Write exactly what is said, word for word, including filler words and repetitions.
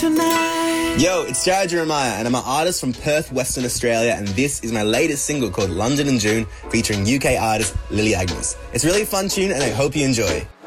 tonight. Yo, it's Jared Jeremiah, and I'm an artist from Perth, Western Australia, and this is my latest single called London in June, featuring U K artist Lily Agnes. It's a really fun tune, and I hope you enjoy.